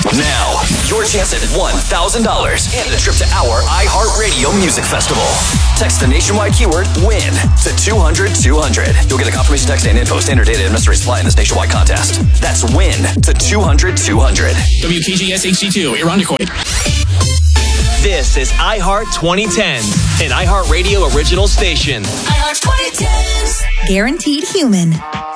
Now, your chance at $1,000 and a trip to our iHeartRadio Music Festival. Text the nationwide keyword WIN to 200-200. You'll get a confirmation text and info. Standard data and necessary supply in this nationwide contest. That's WIN to 200-200. WKGS HD2, Irondequoit. This is iHeart 2010s, an iHeartRadio original station. iHeart 2010s. Guaranteed human.